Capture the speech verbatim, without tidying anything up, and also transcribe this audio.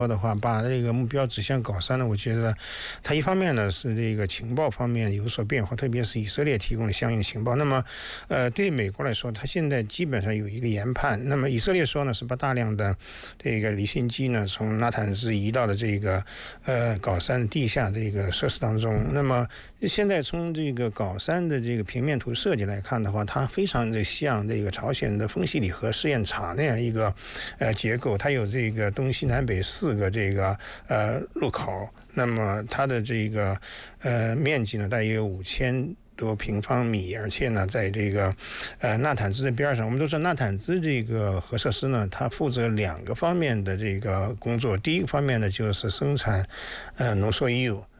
的话，把这个目标指向高山呢，我觉得它一方面呢是这个情报方面有所变化，特别是以色列提供的相应情报。那么，呃，对美国来说，它现在基本上有一个研判。那么以色列说呢，是把大量的这个离心机呢从纳坦兹移到了这个呃高山地下这个设施当中。那么现在从这个高山的这个平面图设计来看的话，它非常的像这个朝鲜的丰溪里核试验场那样一个呃结构，它有这个东西南北四个这个呃入口，那么它的这个呃面积呢大约有五千多平方米，而且呢，在这个呃纳坦兹的边上，我们都知道纳坦兹这个核设施呢，它负责两个方面的这个工作。第一个方面呢，就是生产呃浓缩铀。